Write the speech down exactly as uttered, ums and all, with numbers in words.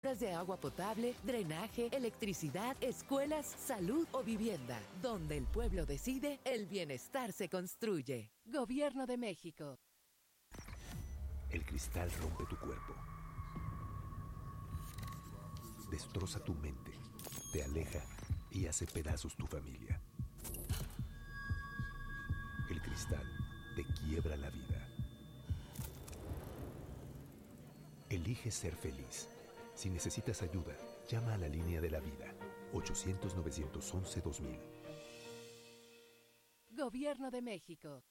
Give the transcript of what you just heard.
de agua potable, drenaje, electricidad, escuelas, salud o vivienda. Donde el pueblo decide, el bienestar se construye. Gobierno de México. El cristal rompe tu cuerpo. Destroza tu mente, te aleja y hace pedazos tu familia. El cristal te quiebra la vida. Elige ser feliz. Si necesitas ayuda, llama a la línea de la vida, ochocientos, novecientos once, dos mil. Gobierno de México.